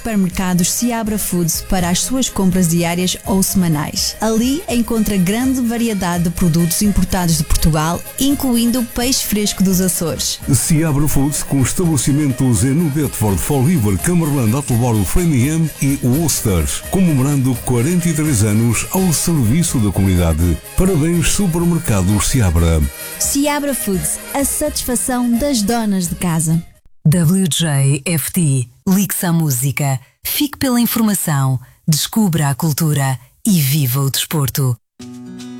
supermercados Seabra Foods para as suas compras diárias ou semanais. Ali encontra grande variedade de produtos importados de Portugal, incluindo o peixe fresco dos Açores. Seabra Foods, com estabelecimentos em New Bedford, Fall River, Cumberland, Attleboro, Framingham e Worcester, comemorando 43 anos ao serviço da comunidade. Parabéns, Supermercados Seabra. Seabra Foods, a satisfação das donas de casa. WJFT. Ligue-se à música. Fique pela informação. Descubra a cultura e viva o desporto.